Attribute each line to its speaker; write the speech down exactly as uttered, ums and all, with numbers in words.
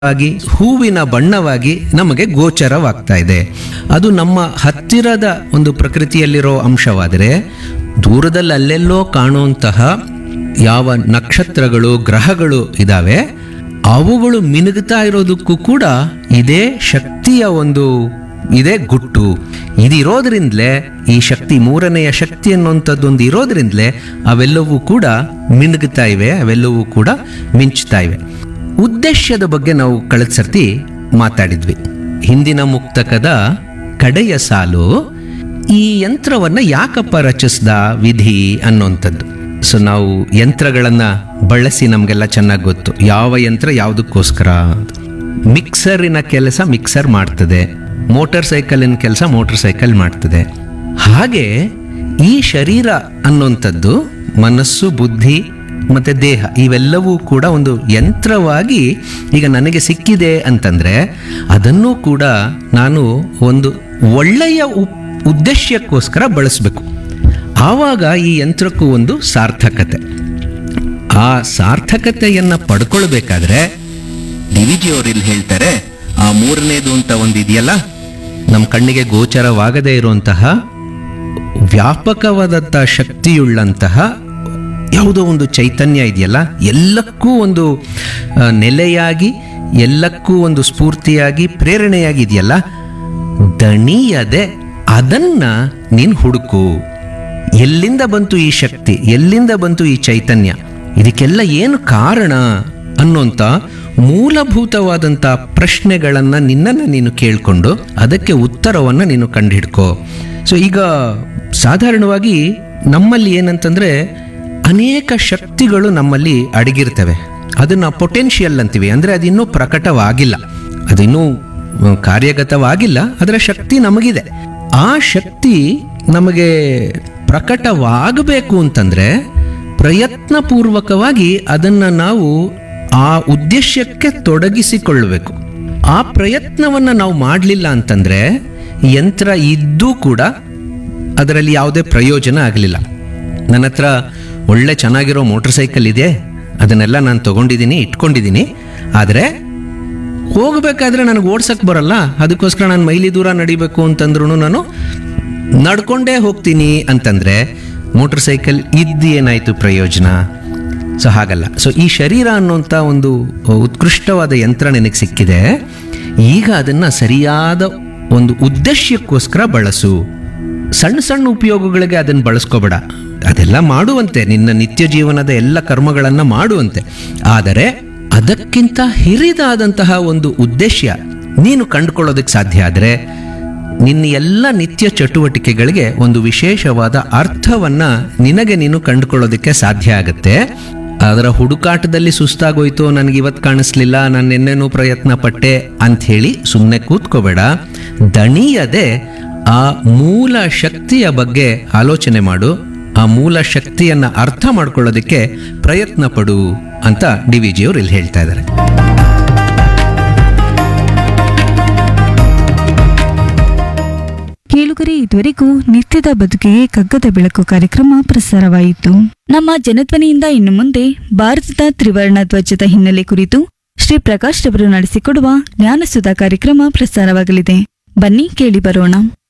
Speaker 1: ಆಗಿ ಹೂವಿನ ಬಣ್ಣವಾಗಿ ನಮಗೆ ಗೋಚರವಾಗ್ತಾ ಇದೆ. ಅದು ನಮ್ಮ ಹತ್ತಿರದ ಒಂದು ಪ್ರಕೃತಿಯಲ್ಲಿರೋ ಅಂಶವಾದರೆ, ದೂರದಲ್ಲಿ ಅಲ್ಲೆಲ್ಲೋ ಕಾಣುವಂತಹ ಯಾವ ನಕ್ಷತ್ರಗಳು ಗ್ರಹಗಳು ಇದ್ದಾವೆ ಅವುಗಳು ಮಿನುಗುತ್ತಾ ಇರೋದಕ್ಕೂ ಕೂಡ ಇದೇ ಶಕ್ತಿಯ ಒಂದು ಇದೇ ಗುಟ್ಟು. ಇದಿರೋದ್ರಿಂದಲೇ ಈ ಶಕ್ತಿ, ಮೂರನೆಯ ಶಕ್ತಿ ಅನ್ನುವಂಥದ್ದೊಂದು ಇರೋದ್ರಿಂದಲೇ ಅವೆಲ್ಲವೂ ಕೂಡ ಮಿನುಗುತ್ತಾ ಇವೆ, ಅವೆಲ್ಲವೂ ಕೂಡ ಮಿಂಚ್ತಾ ಇವೆ. ಉದ್ದೇಶದ ಬಗ್ಗೆ ನಾವು ಕಳೆದ ಸರ್ತಿ ಮಾತಾಡಿದ್ವಿ. ಹಿಂದಿನ ಮುಕ್ತಕದ ಕಡೆಯ ಸಾಲು ಈ ಯಂತ್ರವನ್ನ ಯಾಕಪ್ಪ ರಚಿಸ್ದ ವಿಧಿ ಅನ್ನೋಂಥದ್ದು. ಸೊ ನಾವು ಯಂತ್ರಗಳನ್ನ ಬಳಸಿ ನಮಗೆಲ್ಲ ಚೆನ್ನಾಗಿ ಗೊತ್ತು ಯಾವ ಯಂತ್ರ ಯಾವುದಕ್ಕೋಸ್ಕರ. ಮಿಕ್ಸರಿನ ಕೆಲಸ ಮಿಕ್ಸರ್ ಮಾಡ್ತದೆ, ಮೋಟಾರ್ ಸೈಕಲಿನ ಕೆಲಸ ಮೋಟಾರ್ ಸೈಕಲ್ ಮಾಡ್ತದೆ. ಹಾಗೆ ಈ ಶರೀರ ಅನ್ನೋಂಥದ್ದು ಮನಸ್ಸು, ಬುದ್ಧಿ ಮತ್ತು ದೇಹ ಇವೆಲ್ಲವೂ ಕೂಡ ಒಂದು ಯಂತ್ರವಾಗಿ ಈಗ ನನಗೆ ಸಿಕ್ಕಿದೆ ಅಂತಂದರೆ ಅದನ್ನು ಕೂಡ ನಾನು ಒಂದು ಒಳ್ಳೆಯ ಉದ್ದೇಶಕ್ಕೋಸ್ಕರ ಬಳಸಬೇಕು. ಆವಾಗ ಈ ಯಂತ್ರಕ್ಕೂ ಒಂದು ಸಾರ್ಥಕತೆ. ಆ ಸಾರ್ಥಕತೆಯನ್ನು ಪಡ್ಕೊಳ್ಬೇಕಾದ್ರೆ ಡಿ ವಿ ಜಿ ಅವರು ಇಲ್ಲಿ ಹೇಳ್ತಾರೆ, ಆ ಮೂರನೇದು ಅಂತ ಒಂದು ಇದೆಯಲ್ಲ, ನಮ್ಮ ಕಣ್ಣಿಗೆ ಗೋಚರವಾಗದೇ ಇರುವಂತಹ ವ್ಯಾಪಕವಾದಂಥ ಶಕ್ತಿಯುಳ್ಳಂತಹ ಯಾವುದೋ ಒಂದು ಚೈತನ್ಯ ಇದೆಯಲ್ಲ, ಎಲ್ಲಕ್ಕೂ ಒಂದು ನೆಲೆಯಾಗಿ, ಎಲ್ಲಕ್ಕೂ ಒಂದು ಸ್ಫೂರ್ತಿಯಾಗಿ, ಪ್ರೇರಣೆಯಾಗಿ ಇದೆಯಲ್ಲ, ದಣಿಯದೆ ಅದನ್ನ ನೀನು ಹುಡುಕು. ಎಲ್ಲಿಂದ ಬಂತು ಈ ಶಕ್ತಿ, ಎಲ್ಲಿಂದ ಬಂತು ಈ ಚೈತನ್ಯ, ಇದಕ್ಕೆಲ್ಲ ಏನು ಕಾರಣ ಅನ್ನೋಂಥ ಮೂಲಭೂತವಾದಂಥ ಪ್ರಶ್ನೆಗಳನ್ನು ನಿನ್ನನ್ನು ನೀನು ಕೇಳಿಕೊಂಡು ಅದಕ್ಕೆ ಉತ್ತರವನ್ನು ನೀನು ಕಂಡುಹಿಡ್ಕೋ. ಸೊ ಈಗ ಸಾಧಾರಣವಾಗಿ ನಮ್ಮಲ್ಲಿ ಏನಂತಂದರೆ ಅನೇಕ ಶಕ್ತಿಗಳು ನಮ್ಮಲ್ಲಿ ಅಡಗಿರ್ತವೆ. ಅದನ್ನು ಪೊಟೆನ್ಷಿಯಲ್ ಅಂತೀವಿ, ಅಂದರೆ ಅದಿನ್ನೂ ಪ್ರಕಟವಾಗಿಲ್ಲ, ಅದಿನ್ನೂ ಕಾರ್ಯಗತವಾಗಿಲ್ಲ, ಅದರ ಶಕ್ತಿ ನಮಗಿದೆ. ಆ ಶಕ್ತಿ ನಮಗೆ ಪ್ರಕಟವಾಗಬೇಕು ಅಂತಂದರೆ ಪ್ರಯತ್ನಪೂರ್ವಕವಾಗಿ ಅದನ್ನು ನಾವು ಆ ಉದ್ದೇಶಕ್ಕೆ ತೊಡಗಿಸಿಕೊಳ್ಳಬೇಕು. ಆ ಪ್ರಯತ್ನವನ್ನು ನಾವು ಮಾಡಲಿಲ್ಲ ಅಂತಂದರೆ ಯಂತ್ರ ಇದ್ದೂ ಕೂಡ ಅದರಲ್ಲಿ ಯಾವುದೇ ಪ್ರಯೋಜನ ಆಗಲಿಲ್ಲ. ನನ್ನ ಹತ್ರ ಒಳ್ಳೆ ಚೆನ್ನಾಗಿರೋ ಮೋಟ್ರ್ ಸೈಕಲ್ ಇದೆ, ಅದನ್ನೆಲ್ಲ ನಾನು ತೊಗೊಂಡಿದ್ದೀನಿ, ಇಟ್ಕೊಂಡಿದ್ದೀನಿ. ಆದರೆ ಹೋಗಬೇಕಾದ್ರೆ ನನಗೆ ಓಡ್ಸಕ್ಕೆ ಬರಲ್ಲ, ಅದಕ್ಕೋಸ್ಕರ ನಾನು ಮೈಲಿ ದೂರ ನಡಿಬೇಕು ಅಂತಂದ್ರೂ ನಾನು ನಡ್ಕೊಂಡೇ ಹೋಗ್ತೀನಿ ಅಂತಂದರೆ ಮೋಟ್ರ್ ಸೈಕಲ್ ಇದ್ದು ಏನಾಯಿತು ಪ್ರಯೋಜನ? ಸೊ ಹಾಗಲ್ಲ. ಸೊ ಈ ಶರೀರ ಅನ್ನುವಂಥ ಒಂದು ಉತ್ಕೃಷ್ಟವಾದ ಯಂತ್ರ ನಿನಗೆ ಸಿಕ್ಕಿದೆ, ಈಗ ಅದನ್ನು ಸರಿಯಾದ ಒಂದು ಉದ್ದೇಶಕ್ಕೋಸ್ಕರ ಬಳಸು. ಸಣ್ಣ ಸಣ್ಣ ಉಪಯೋಗಗಳಿಗೆ ಅದನ್ನು ಬಳಸ್ಕೋಬೇಡ, ಅದೆಲ್ಲ ಮಾಡುವಂತೆ, ನಿನ್ನ ನಿತ್ಯ ಜೀವನದ ಎಲ್ಲ ಕರ್ಮಗಳನ್ನು ಮಾಡುವಂತೆ. ಆದರೆ ಅದಕ್ಕಿಂತ ಹಿರಿದಾದಂತಹ ಒಂದು ಉದ್ದೇಶ ನೀನು ಕಂಡುಕೊಳ್ಳೋದಕ್ಕೆ ಸಾಧ್ಯ ಆದರೆ ನಿನ್ನ ಎಲ್ಲ ನಿತ್ಯ ಚಟುವಟಿಕೆಗಳಿಗೆ ಒಂದು ವಿಶೇಷವಾದ ಅರ್ಥವನ್ನು ನಿನಗೆ ನೀನು ಕಂಡುಕೊಳ್ಳೋದಕ್ಕೆ ಸಾಧ್ಯ ಆಗುತ್ತೆ. ಅದರ ಹುಡುಕಾಟದಲ್ಲಿ ಸುಸ್ತಾಗೋಯ್ತು, ನನಗೆ ಇವತ್ತು ಕಾಣಿಸ್ಲಿಲ್ಲ, ನಾನು ನಿನ್ನೆನೂ ಪ್ರಯತ್ನ ಪಟ್ಟೆ ಅಂಥೇಳಿ ಸುಮ್ಮನೆ ಕೂತ್ಕೋಬೇಡ. ದಣಿಯದೆ ಆ ಮೂಲ ಶಕ್ತಿಯ ಬಗ್ಗೆ ಆಲೋಚನೆ ಮಾಡು, ಆ ಮೂಲ ಶಕ್ತಿಯನ್ನು ಅರ್ಥ ಮಾಡ್ಕೊಳ್ಳೋದಕ್ಕೆ ಪ್ರಯತ್ನ ಪಡು ಅಂತ ಡಿ ವಿ ಜಿ ಅವರು ಇಲ್ಲಿ ಹೇಳ್ತಾ ಇದ್ದಾರೆ.
Speaker 2: ಕೇಳುಗರೆ, ಇದುವರೆಗೂ ನಿತ್ಯದ ಬದುಕಿಗೆ ಕಗ್ಗದ ಬೆಳಕು ಕಾರ್ಯಕ್ರಮ ಪ್ರಸಾರವಾಯಿತು. ನಮ್ಮ ಜನಧ್ವನಿಯಿಂದ ಇನ್ನು ಮುಂದೆ ಭಾರತದ ತ್ರಿವರ್ಣ ಧ್ವಜದ ಹಿನ್ನೆಲೆ ಕುರಿತು ಶ್ರೀ ಪ್ರಕಾಶ್ ರವರು ನಡೆಸಿಕೊಡುವ ಜ್ಞಾನಸುಧಾ ಕಾರ್ಯಕ್ರಮ ಪ್ರಸಾರವಾಗಲಿದೆ. ಬನ್ನಿ ಕೇಳಿ ಬರೋಣ.